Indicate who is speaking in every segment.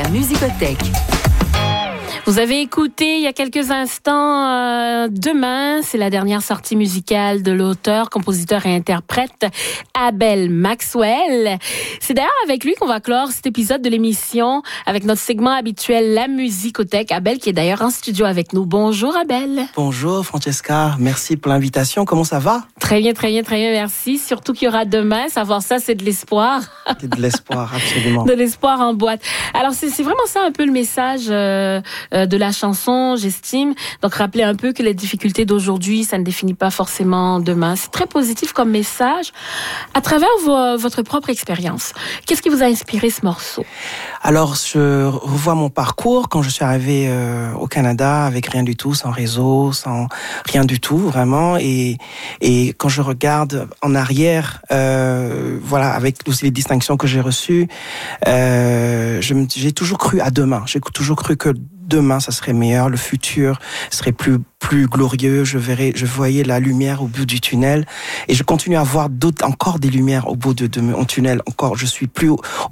Speaker 1: musicothèque. Vous avez écouté il y a quelques instants Demain, c'est la dernière sortie musicale de l'auteur, compositeur et interprète Abel Maxwell. C'est d'ailleurs avec lui qu'on va clore cet épisode de l'émission avec notre segment habituel La musicothèque. Abel qui est d'ailleurs en studio avec nous. Bonjour Abel.
Speaker 2: Bonjour Francesca, merci pour l'invitation. Comment ça va?
Speaker 1: Très bien, merci. Surtout qu'il y aura demain. Savoir ça, c'est de l'espoir.
Speaker 2: C'est de l'espoir, absolument.
Speaker 1: De l'espoir en boîte. Alors c'est vraiment ça un peu le message de la chanson, j'estime. Donc, rappelez un peu que les difficultés d'aujourd'hui, ça ne définit pas forcément demain. C'est très positif comme message. À travers votre propre expérience, qu'est-ce qui vous a inspiré ce morceau?
Speaker 2: Alors, je revois mon parcours quand je suis arrivé au Canada avec rien du tout, sans réseau, sans rien du tout, vraiment. Et quand je regarde en arrière, voilà, avec aussi les distinctions que j'ai reçues, j'ai toujours cru à demain. J'ai toujours cru que demain, ça serait meilleur, le futur serait plus glorieux, je voyais la lumière au bout du tunnel, et je continue à voir encore des lumières au bout de mon tunnel. Encore, je suis plus au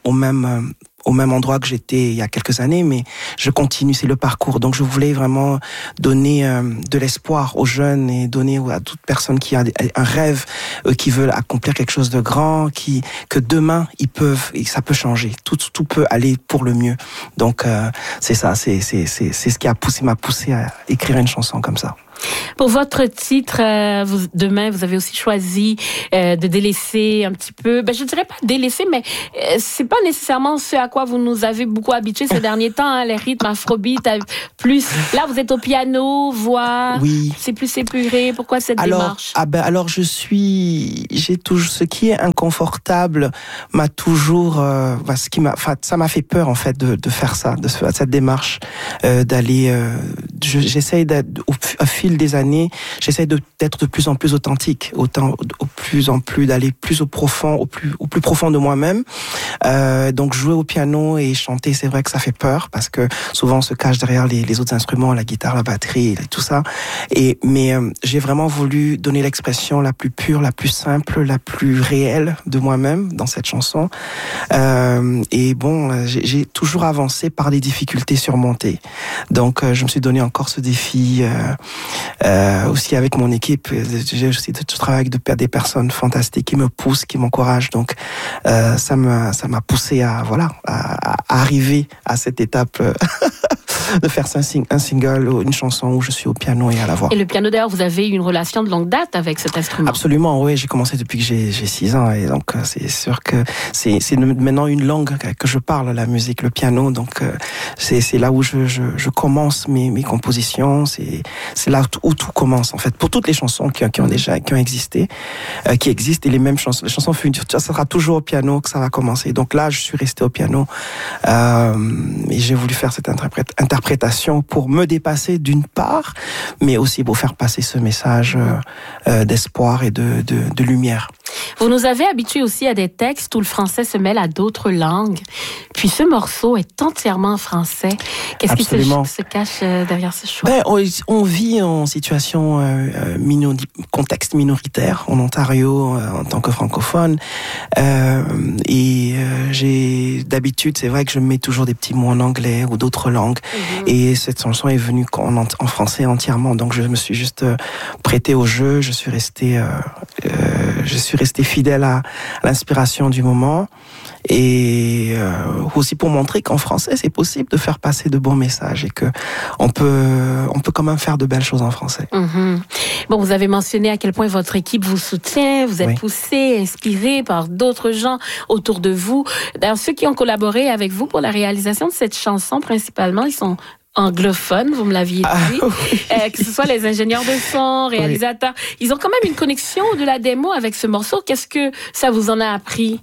Speaker 2: même endroit que j'étais il y a quelques années, mais je continue, c'est le parcours. Donc je voulais vraiment donner de l'espoir aux jeunes et donner à toute personne qui a un rêve, qui veulent accomplir quelque chose de grand, que demain ça peut changer. Tout peut aller pour le mieux. Donc c'est ça, c'est ce qui m'a poussé à écrire une chanson comme ça.
Speaker 1: Pour votre titre, demain, vous avez aussi choisi de délaisser un petit peu, je dirais pas délaisser, mais c'est pas nécessairement ce à quoi vous nous avez beaucoup habitués ces derniers temps, hein, les rythmes afrobeat, plus. Là, vous êtes au piano, voix,
Speaker 2: oui.
Speaker 1: C'est plus épuré. Pourquoi cette démarche?
Speaker 2: Alors j'ai toujours, ce qui est inconfortable m'a toujours, ça m'a fait peur en fait de faire ça, de faire cette démarche, d'aller, j'essaye au fil des années, j'essaie d'être de plus en plus authentique, au plus en plus d'aller plus au plus profond de moi-même. Donc jouer au piano et chanter, c'est vrai que ça fait peur parce que souvent on se cache derrière les autres instruments, la guitare, la batterie, et tout ça. Mais j'ai vraiment voulu donner l'expression la plus pure, la plus simple, la plus réelle de moi-même dans cette chanson. Et bon, j'ai toujours avancé par des difficultés surmontées. Donc je me suis donné encore ce défi. Aussi avec mon équipe, je travaille avec des personnes fantastiques qui me poussent, qui m'encouragent. Donc ça m'a poussé à arriver à cette étape de faire un single ou une chanson où je suis au piano et à la voix.
Speaker 1: Et le piano, d'ailleurs, vous avez une relation de longue date avec cet instrument?
Speaker 2: Absolument, oui. J'ai commencé depuis que j'ai 6 ans, et donc c'est sûr que c'est maintenant une langue que je parle, la musique, le piano. Donc c'est là où je commence mes compositions. C'est là où tout commence en fait. Pour toutes les chansons qui ont existé, qui existent, et les mêmes chansons, les chansons futures, ça sera toujours au piano que ça va commencer. Donc là, je suis resté au piano et j'ai voulu faire cette interprétation pour me dépasser d'une part, mais aussi pour faire passer ce message d'espoir et de lumière.
Speaker 1: Vous nous avez habitués aussi à des textes où le français se mêle à d'autres langues. Puis ce morceau est entièrement en français. Qu'est-ce qui se cache derrière ce choix?
Speaker 2: On vit en situation contexte minoritaire en Ontario en tant que francophone. D'habitude, c'est vrai que je mets toujours des petits mots en anglais ou d'autres langues. Mm-hmm. Et cette chanson est venue en français entièrement. Donc je me suis juste prêté au jeu. Je suis resté fidèle à l'inspiration du moment, et aussi pour montrer qu'en français c'est possible de faire passer de bons messages et que on peut quand même faire de belles choses en français.
Speaker 1: Mm-hmm. Bon, vous avez mentionné à quel point votre équipe vous soutient, vous êtes poussé, inspiré par d'autres gens autour de vous. D'ailleurs, ceux qui ont collaboré avec vous pour la réalisation de cette chanson, principalement, ils sont anglophones, vous me l'aviez dit, que ce soit les ingénieurs de son, réalisateurs, ils ont quand même une connexion au-delà des mots avec ce morceau. Qu'est-ce que ça vous en a appris?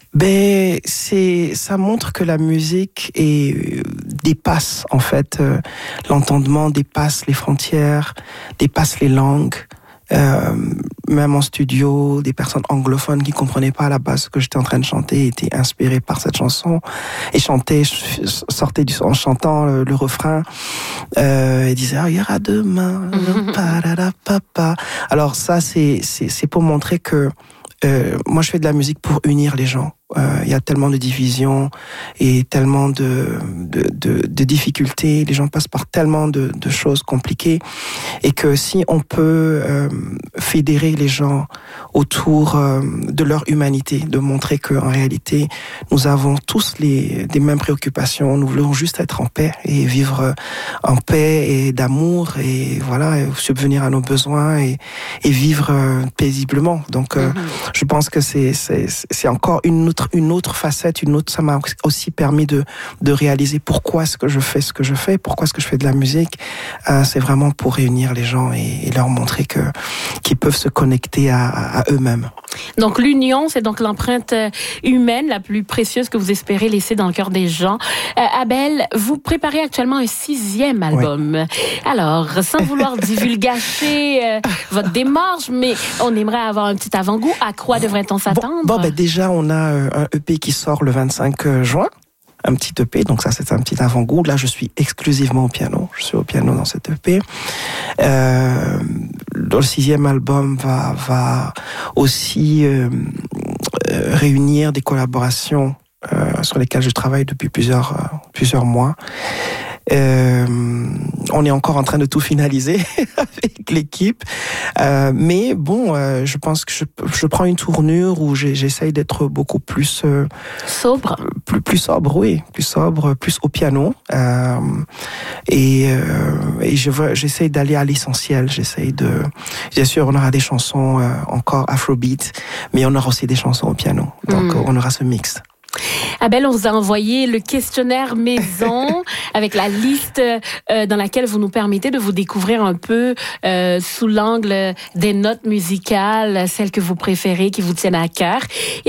Speaker 2: Ça montre que la musique dépasse en fait l'entendement, dépasse les frontières, dépasse les langues. Même en studio, des personnes anglophones qui comprenaient pas à la base ce que j'étais en train de chanter étaient inspirées par cette chanson et sortaient en chantant le refrain et disaient il y aura demain. Alors ça c'est pour montrer que moi je fais de la musique pour unir les gens Il y a tellement de divisions et tellement de difficultés. Les gens passent par tellement de choses compliquées et que si on peut fédérer les gens autour de leur humanité, de montrer qu'en réalité, nous avons tous des mêmes préoccupations. Nous voulons juste être en paix et vivre en paix et d'amour et voilà, subvenir à nos besoins et vivre paisiblement. Donc, je pense que c'est encore une autre facette, ça m'a aussi permis de réaliser pourquoi est-ce que je fais ce que je fais, pourquoi est-ce que je fais de la musique. C'est vraiment pour réunir les gens et leur montrer qu'ils peuvent se connecter à eux-mêmes.
Speaker 1: Donc l'union, c'est donc l'empreinte humaine la plus précieuse que vous espérez laisser dans le cœur des gens. Abel, vous préparez actuellement un 6e album. Oui. Alors, sans vouloir divulgacher votre démarche, mais on aimerait avoir un petit avant-goût. À quoi devrait-on s'attendre?
Speaker 2: Déjà, on a un EP qui sort le 25 juin. Un petit EP, donc ça c'est un petit avant-goût. Là, je suis exclusivement au piano. Je suis au piano dans cet EP. Le 6e album va aussi réunir des collaborations sur lesquelles je travaille depuis plusieurs mois. On est encore en train de tout finaliser avec l'équipe, mais bon, je pense que je prends une tournure où j'essaye d'être beaucoup plus
Speaker 1: sobre,
Speaker 2: plus sobre, oui, plus sobre, plus au piano, et j'essaye d'aller à l'essentiel. Bien sûr, on aura des chansons encore afrobeat, mais on aura aussi des chansons au piano, donc on aura ce mix.
Speaker 1: Abel, on vous a envoyé le questionnaire maison avec la liste dans laquelle vous nous permettez de vous découvrir un peu sous l'angle des notes musicales, celles que vous préférez, qui vous tiennent à cœur. Et